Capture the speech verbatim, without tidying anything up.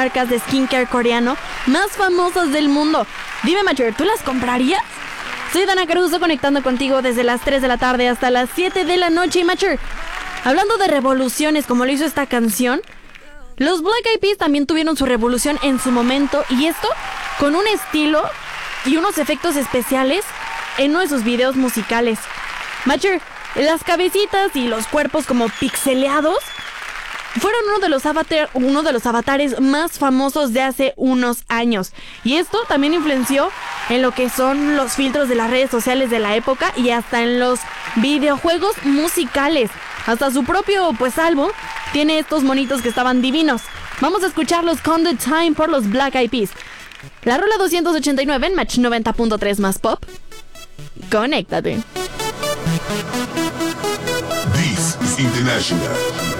marcas de skincare coreano más famosas del mundo. Dime, Macher, ¿tú las comprarías? Soy Dana Caruso, conectando contigo desde las tres de la tarde hasta las siete de la noche. Y Macher, hablando de revoluciones como lo hizo esta canción, los Black Eyed Peas también tuvieron su revolución en su momento, y esto con un estilo y unos efectos especiales en uno de sus videos musicales. Macher, las cabecitas y los cuerpos como pixeleados fueron uno de los avatar, uno de los avatares más famosos de hace unos años. Y esto también influenció en lo que son los filtros de las redes sociales de la época y hasta en los videojuegos musicales. Hasta su propio pues álbum tiene estos monitos que estaban divinos. Vamos a escucharlos con The Time por los Black Eyed Peas. La rola doscientos ochenta y nueve en Match noventa punto tres más pop. Conéctate. This is International.